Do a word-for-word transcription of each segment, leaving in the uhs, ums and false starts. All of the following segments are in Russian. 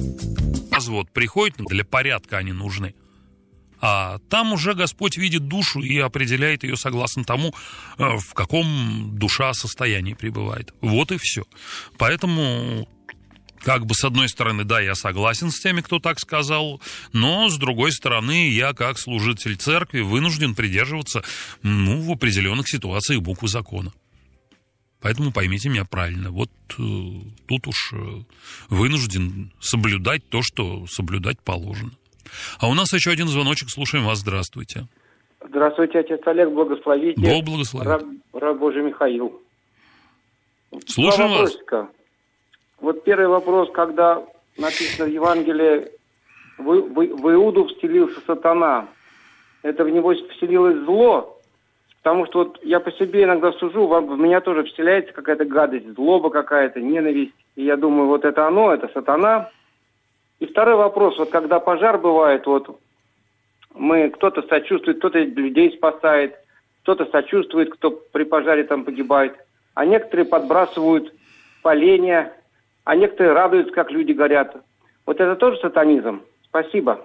Развод приходит, для порядка они нужны. А там уже Господь видит душу и определяет ее согласно тому, в каком душа состоянии пребывает. Вот и все. Поэтому, как бы с одной стороны, да, я согласен с теми, кто так сказал, но с другой стороны, я как служитель церкви вынужден придерживаться, ну, в определенных ситуациях буквы закона. Поэтому поймите меня правильно. Вот э, тут уж э, вынужден соблюдать то, что соблюдать положено. А у нас еще один звоночек. Слушаем вас. Здравствуйте. Здравствуйте, отец Олег. Благословите. Бог благословит. Раб, раб Божий Михаил. Слушаем вас. Вот первый вопрос, когда написано в Евангелии, в, в, в Иуду вселился сатана. Это в него вселилось зло. Потому что вот я по себе иногда сужу, в меня тоже вселяется какая-то гадость, злоба какая-то, ненависть. И я думаю, вот это оно, это сатана. И второй вопрос, вот когда пожар бывает, вот мы, кто-то сочувствует, кто-то людей спасает, кто-то сочувствует, кто при пожаре там погибает, а некоторые подбрасывают поленья, а некоторые радуются, как люди горят. Вот это тоже сатанизм? Спасибо.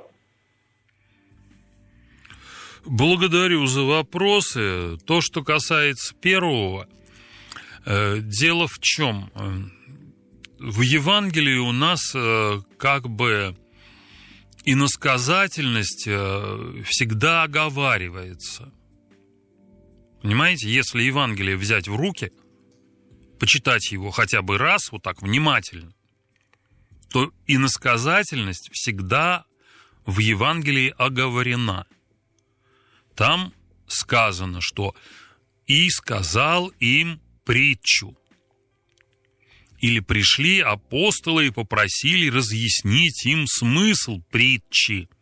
Благодарю за вопросы. То, что касается первого, э, дело в чем? В Евангелии у нас э, как бы иносказательность э, всегда оговаривается. Понимаете, если Евангелие взять в руки, почитать его хотя бы раз, вот так внимательно, то иносказательность всегда в Евангелии оговорена. Там сказано, что «и сказал им притчу». Или пришли апостолы и попросили разъяснить им смысл притчи.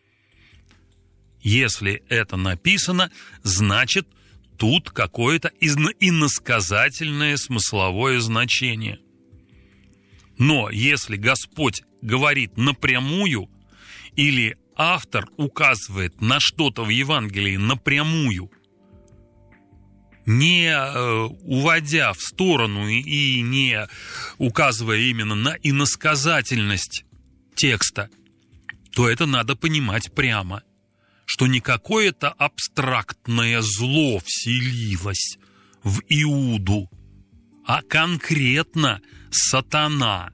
Если это написано, значит, тут какое-то иносказательное смысловое значение. Но если Господь говорит напрямую или автор указывает на что-то в Евангелии напрямую, не э, уводя в сторону и, и не указывая именно на иносказательность текста, то это надо понимать прямо, что не какое-то абстрактное зло вселилось в Иуду, а конкретно сатана.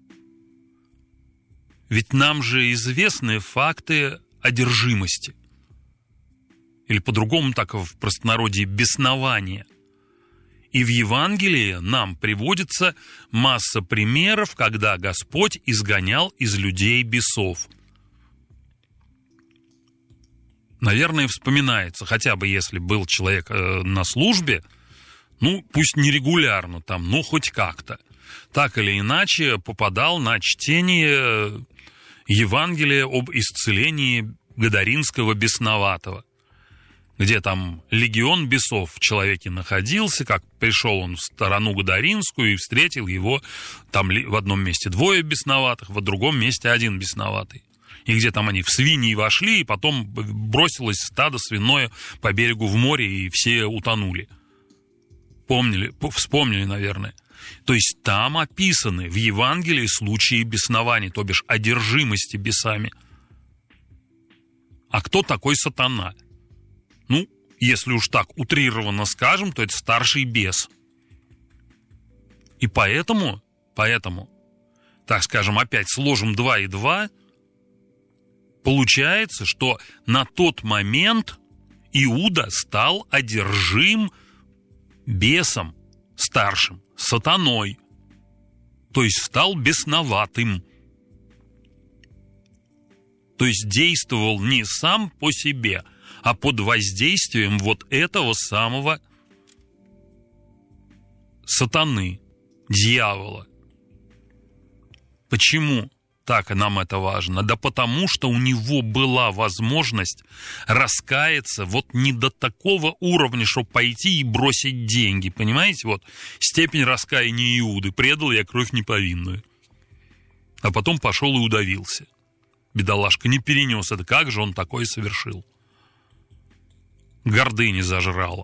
Ведь нам же известны факты одержимости. Или по-другому так в простонародье беснования. И в Евангелии нам приводится масса примеров, когда Господь изгонял из людей бесов. Наверное, вспоминается, хотя бы если был человек э, на службе, ну, пусть не регулярно там, но хоть как-то, так или иначе попадал на чтение Евангелия об исцелении Гадаринского бесноватого, где там легион бесов в человеке находился, как пришел он в сторону Гадаринскую и встретил его там в одном месте двое бесноватых, в другом месте один бесноватый. И где там они в свиньи вошли, и потом бросилось стадо свиное по берегу в море, и все утонули. Помнили, вспомнили, наверное. То есть там описаны в Евангелии случаи беснования, то бишь одержимости бесами. А кто такой сатана? Ну, если уж так утрированно скажем, то это старший бес. И поэтому, поэтому, так скажем, опять сложим два и два, получается, что на тот момент Иуда стал одержим бесом старшим, сатаной, то есть стал бесноватым. То есть действовал не сам по себе, а под воздействием вот этого самого сатаны, дьявола. Почему так нам это важно? Да потому, что у него была возможность раскаяться вот не до такого уровня, чтобы пойти и бросить деньги. Понимаете? Вот степень раскаяния Иуды. Предал я кровь неповинную. А потом пошел и удавился. Бедолашка не перенес это. Как же он такое совершил? Гордыня зажрала.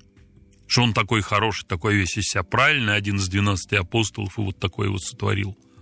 Что он такой хороший, такой весь из себя правильный, один из двенадцати апостолов, и вот такое вот сотворил.